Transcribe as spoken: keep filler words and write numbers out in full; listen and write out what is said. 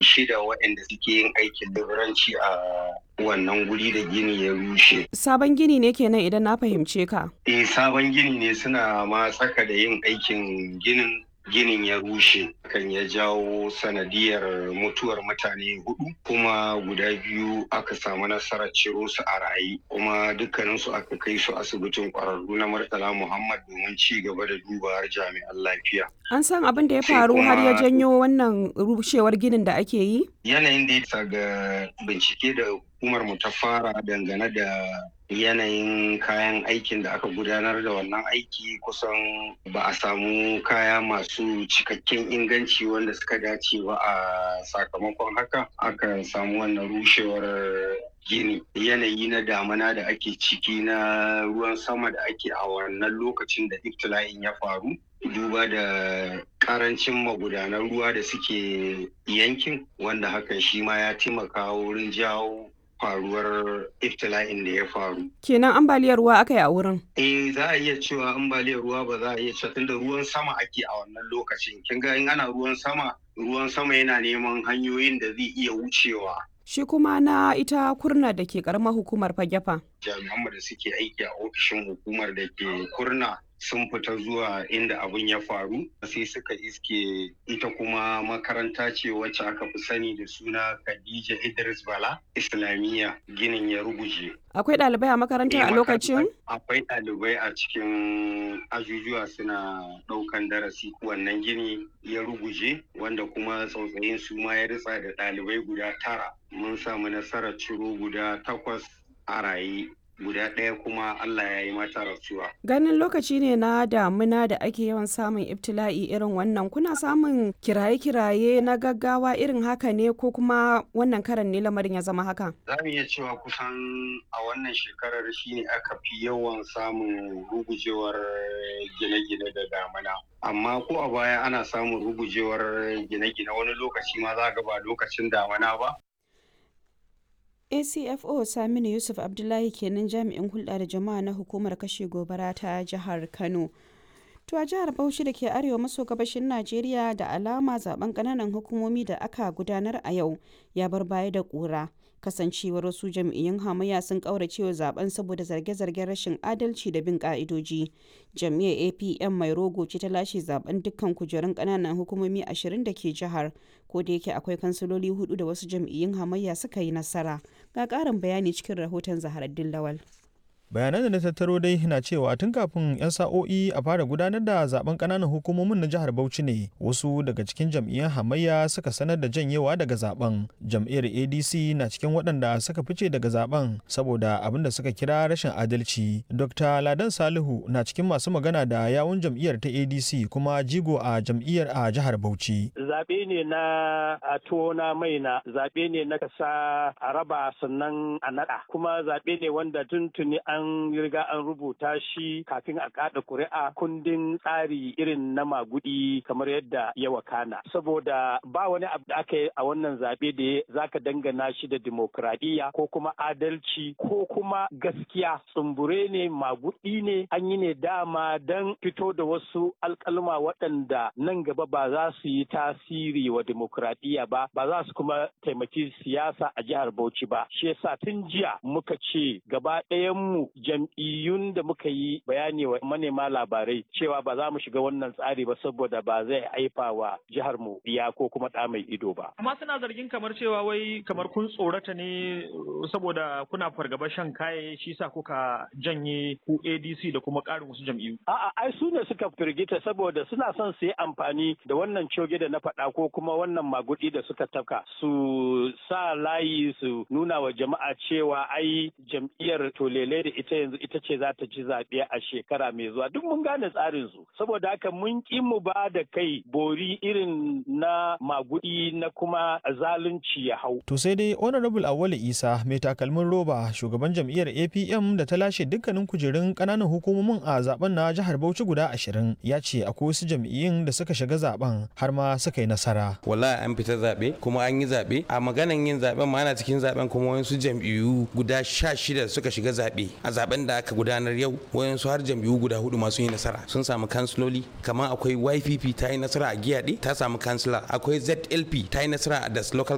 shida waɗanda suke yin aikin leburanci a wannan guri da gini ya rushe. Sabon gini ne kenan idan na fahimce ka. Eh sabon gini ne, suna ma tsaka da yin aikin ginin ginin ya rushe, kan ya jawo sanadiyar mutuwar mutane hudu, kuma guda biyu aka samu nasarar ciro su a raye, kuma dukkaninsu aka kai su asibitin kwararru na Murtala Muhammad domin ci gaba da dubawar jami'an lafiya. An san abin da ya faru har ya janyo wannan rushewar ginin da ake yi? Yanayin da ya ga bincike da hukumar mu ta fara dangane da yanayin kayan aikin da aka gudanar da wannan aiki, kusan ba a samu kaya masu cikakken inganci wanda suka dace ba. A sakamakon haka aka samu wannan rushewar gini. Yanayi na damana da ake ciki na ruwan sama da ake a wannan lokacin da iftila'in ya faru, duba da karancin magudanan ruwa da suke yankin, wanda hakan shi ma ya taimaka wurin jawo faruwar iftila'in da ya faru. Kenan ambaliyar ruwa aka yi a wurin? Eh za a iya cewa ambaliyar ruwa ba za a iya cewa, tunda ruwan sama ake a wannan lokacin. Kin ga in ana ruwan sama, ruwan sama yana neman hanyoyin da zai iya wucewa. Shi kuma na ita kurna da ke karamar hukumar Fagefa. Jami'an da suke aiki a ofishin hukumar da ke kurna sun fita zuwa inda abin ya faru, sai suka iske ita kuma makaranta ce wacce aka fi sani da suna Khadija Idris Bala Islamiyya, ginin ya ruguje. Akwai ɗalibai a makarantar a lokacin? Akwai ɗalibai a cikin ajujuwa suna ɗaukan darasi, wannan gini ya ruguje, wanda kuma tsautsayin su ma ya ritsa da ɗalibai guda tara. Mun samu nasarar ciro guda takwas a raye, guda ɗaya kuma Allah ya yi mata rasuwa. Ganin lokaci ne na damuna da ake yawan samun ibtila'i irin wannan, kuna samun kiraye-kiraye na gaggawa irin haka ne, ko kuma wannan karan ne lamarin ya zama haka? Za mu iya cewa kusan a wannan shekarar shine aka fi yawan samun rugujewar gine-gine da damuna. Amma ko a baya ana samun rugujewar gine-gine wani lokaci ma za ga ba lokacin damuna ba. A C F O Saminu Yusuf Abdullahi kenan, jami'in hulɗa da jama'a na hukumar kashe gobara ta jihar Kano. To a jihar Bauchi da ke arewa maso gabashin Najeriya, da alama zaben ƙananan hukumomi da aka gudanar a yau ya bar baya da ƙura. Kasancewar wasu jam'iyyun hamayya sun ƙauracewa zaben saboda zarge-zargen rashin adalci da bin ƙa'idoji. Jam'iyyar A P M mai rogo ce ta lashe zaben dukkan kujerun ƙananan hukumomi ashirin da ke jihar, ko da yake akwai kansiloli hudu da wasu jam'iyyun hamayya suka yi nasara. Ga ƙarin bayani cikin rahoton Zaharaddin Lawal. Bayanan da na tattaro dai na cewa tun kafin 'yan sa'o'i a fara gudanar da zaben kananan hukumomin na jihar Bauchi ne wasu daga cikin jam'iyyar hamayya suka sanar da janyewa daga zaben. Jam'iyyar A D C na cikin waɗanda suka fice daga zaben saboda abin da suka kira rashin adalci. Dokta Ladan Salihu na cikin masu magana da yawun jam'iyyar ta A D C kuma jigo a jam'iyyar a jihar Bauchi. Zaɓe ne na a tona maina, zaɓe ne na kasa a raba sannan a naɗa, kuma zaɓe ne wanda tuntuni an an riga an rubuta shi kafin a kada kuri'a kundin tsari irin na magudi kamar yadda ya wakana, saboda ba wani abu da aka yi a wannan zaɓe da zaka dangana shi da dimokuraɗiyya ko kuma adalci ko kuma gaskiya. Tsumbure ne, magudi ne, an yi ne dama don fito da wasu alƙalma waɗanda nan gaba ba za su yi tasiri wa dimokuraɗiyya ba, ba za su kuma taimaki siyasa a jihar Bauchi ba. Shi yasa tun jiya muka ce gaba ɗayan mu jam'iyyun da muka yi bayani wa manema labarai cewa ba za mu shiga wannan tsari ba saboda ba zai haifa wa jihar mu iya ko kuma ɗa mai ido ba. Amma suna zargin kamar cewa wai kamar kun tsorata ne saboda kuna fargaba shan kaye, shi sa kuka janye ku A D C da kuma ƙarin wasu jam'iyyu. A'a, ai su ne suka firgita saboda suna son su yi amfani da wannan coge da na faɗa ko kuma wannan magudi da suka tafka su sa layi su nuna wa jama'a cewa ai jam'iyyar tolele da ita yanzu ita ce za ta ci zaɓe a shekara mai zuwa. Duk mun gane tsarin su, saboda haka mun ƙi mu ba da kai bori irin na magudi na kuma zalunci ya hau. To sai dai Honorable Awale Isa mai takalmin roba, shugaban jam'iyyar A P M da ta lashe dukkanin kujerun ƙananan hukumomin a zaben na jihar Bauchi guda ashirin, ya ce akwai wasu jam'iyyun da suka shiga zaben har ma suka yi nasara. Wallahi an fita zaɓe kuma an yi zaɓe, a maganan yin zaɓen ma ana cikin zaɓen kuma wasu jam'iyyu guda sha shida suka shiga zaɓe a zaben da aka gudanar yau, wayansu har jam'iyyu guda hudu masu yi nasara sun samu kansiloli, kamar akwai Y P P ta yi nasara a Giyaɗe ta samu kansila, akwai Z L P ta yi nasara a Das Local